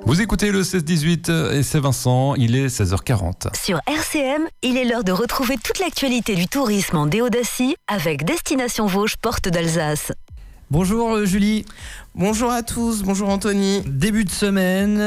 Vous écoutez le 16-18 et c'est Vincent, il est 16h40. Sur RCM, il est l'heure de retrouver toute l'actualité du tourisme en Déodacie avec Destination Vosges, porte d'Alsace. Bonjour Julie. Bonjour à tous, bonjour Anthony. Début de semaine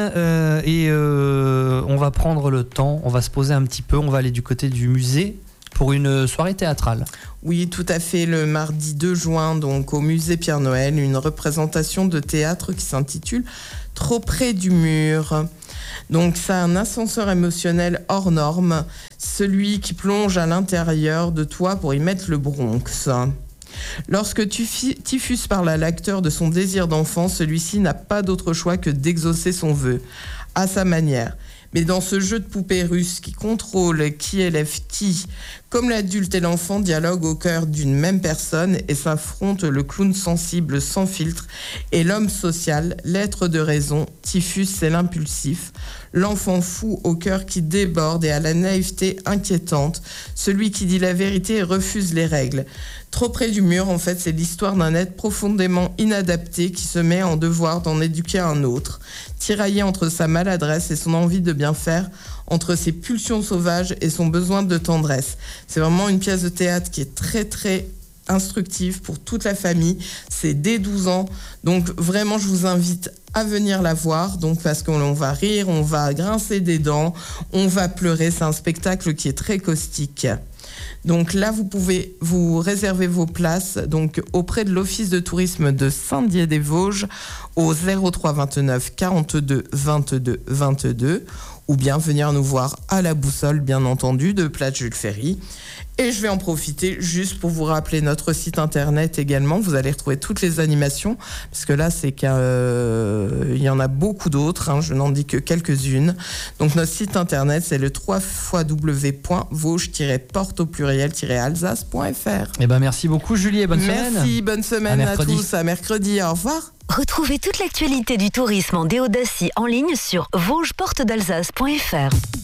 on va prendre le temps, on va se poser un petit peu, on va aller du côté du musée pour une soirée théâtrale. Oui, tout à fait, le mardi 2 juin, donc au musée Pierre-Noël, une représentation de théâtre qui s'intitule « Trop près du mur ». Donc ça a un ascenseur émotionnel hors norme, celui qui plonge à l'intérieur de toi pour y mettre le Bronx. Lorsque Typhus parle à l'acteur de son désir d'enfant, celui-ci n'a pas d'autre choix que d'exaucer son vœu, à sa manière. Mais dans ce jeu de poupées russes qui contrôle qui élève qui, comme l'adulte et l'enfant dialoguent au cœur d'une même personne et s'affrontent le clown sensible sans filtre et l'homme social, l'être de raison, Typhus c'est l'impulsif, l'enfant fou au cœur qui déborde et à la naïveté inquiétante, celui qui dit la vérité et refuse les règles. Trop près du mur, en fait, c'est l'histoire d'un être profondément inadapté qui se met en devoir d'en éduquer un autre, tiraillé entre sa maladresse et son envie de bien faire, entre ses pulsions sauvages et son besoin de tendresse. C'est vraiment une pièce de théâtre qui est très très instructive pour toute la famille. C'est dès 12 ans, donc vraiment je vous invite à venir la voir, donc parce qu'on va rire, on va grincer des dents, on va pleurer. C'est un spectacle qui est très caustique. Donc là, vous pouvez vous réserver vos places donc auprès de l'Office de tourisme de Saint-Dié-des-Vosges au 03 29 42 22 22 ou bien venir nous voir à la Boussole, bien entendu, de Place Jules Ferry. Et je vais en profiter juste pour vous rappeler notre site internet également. Vous allez retrouver toutes les animations, parce que là, c'est qu'il y en a beaucoup d'autres. Je n'en dis que quelques-unes. Donc, notre site internet, c'est le www.vosges-porte au pluriel-alsace.fr. Eh ben, merci beaucoup, Julie, et bonne semaine. Merci, bonne semaine à tous. À mercredi. Au revoir. Retrouvez toute l'actualité du tourisme en Déodacie en ligne sur vosgesportedalsace.fr.